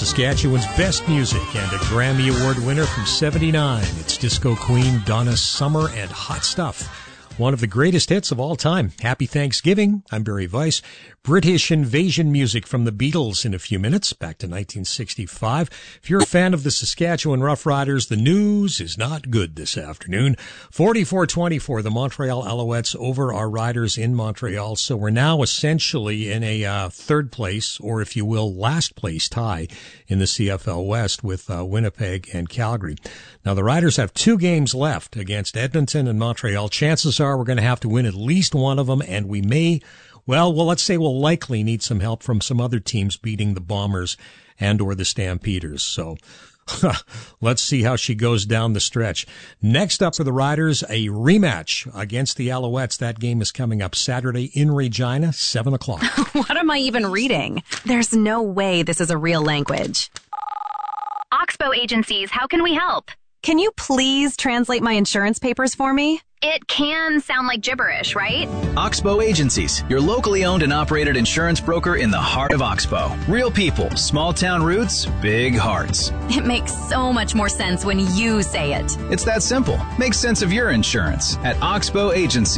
Saskatchewan's best music and a Grammy Award winner from '79. It's disco queen Donna Summer and Hot Stuff. One of the greatest hits of all time. Happy Thanksgiving. I'm Barry Weiss. British invasion music from the Beatles in a few minutes, back to 1965. If you're a fan of the Saskatchewan Roughriders, the news is not good this afternoon. 44-24, the Montreal Alouettes over our Riders in Montreal. So we're now essentially in a third place, or if you will, last place tie in the CFL West with Winnipeg and Calgary. Now the Riders have 2 games left against Edmonton and Montreal. Chances are we're going to have to win at least one of them, and we may, let's say we'll likely need some help from some other teams beating the Bombers and or the Stampeders. So let's see how she goes down the stretch. Next up for the Riders, a rematch against the Alouettes. That game is coming up Saturday in Regina, 7 o'clock. What am I even reading? There's no way this is a real language. Oxbow Agencies, how can we help? Can you please translate my insurance papers for me? It can sound like gibberish, right? Oxbow Agencies, your locally owned and operated insurance broker in the heart of Oxbow. Real people, small town roots, big hearts. It makes so much more sense when you say it. It's that simple. Make sense of your insurance at Oxbow Agencies.